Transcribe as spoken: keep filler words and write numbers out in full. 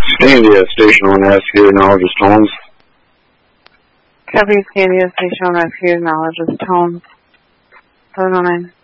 Scandia, station on rescue, acknowledges tones. Copy, Scandia, station on rescue, acknowledges tones. seven oh nine.